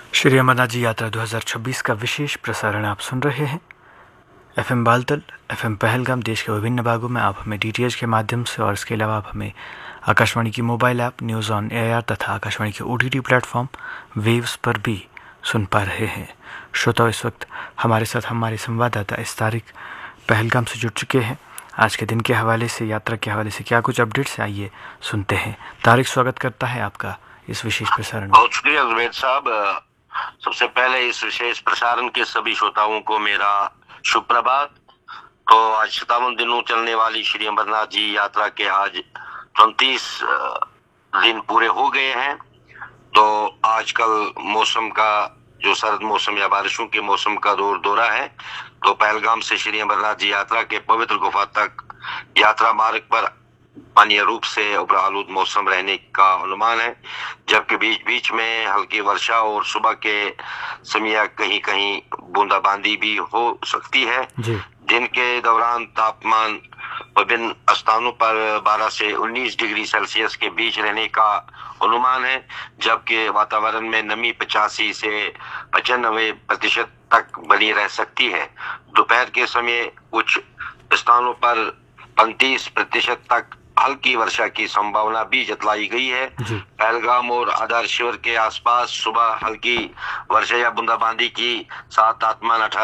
श्री अमरनाथ जी यात्रा 2026 का विशेष प्रसारण आप सुन रहे हैं। एफएम बालतल, एफएम पहलगाम, देश के विभिन्न भागों में आप हमें डीटीएच के माध्यम से और इसके अलावा आप हमें आकाशवाणी की mobile app news on AR तथा आकाशवाणी के ओटीटी प्लेटफॉर्म वेव्स पर भी सुन पा रहे हैं। श्रोताओं, इस वक्त हमारे साथ हमारे संवाददाता इस तारीख पहलगाम से जुड़ चुके हैं। आज के दिन के हवाले से, यात्रा के हवाले से क्या कुछ अपडेट्स है, आइए सुनते हैं। तारिक, स्वागत करता है आपका इस विशेष प्रसारण में। बहुत शुक्रिया जुबैद साहब। सबसे पहले इस विशेष प्रसारण के सभी श्रोताओं को मेरा शुभ प्रभात। तो आज 57 दिनों चलने वाली श्री अमरनाथ जी यात्रा के आज 34 दिन पूरे हो गए हैं। तो आजकल मौसम का जो सर्द मौसम या बारिशों के मौसम का दौरा है, तो पहलगाम से श्री अमरनाथ जी यात्रा के पवित्र गुफा तक यात्रा मार्ग पर मानवीय रूप से उबरालूद मौसम रहने का अनुमान है, जबकि बीच बीच में हल्की वर्षा और सुबह के समय कहीं कहीं बूंदाबांदी भी हो सकती है। दिन के दौरान तापमान विभिन्न स्थानों पर 12 से 19 डिग्री सेल्सियस के बीच रहने का अनुमान है, जबकि वातावरण में नमी 85 से 95% तक बनी रह सकती है। दोपहर के समय कुछ स्थानों पर 35% तक हल्की वर्षा की संभावना भी जतलाई गई है। पहलगाम और आधार शिविर के आसपास सुबह हल्की वर्षा या बूंदाबांदी की साथ तापमान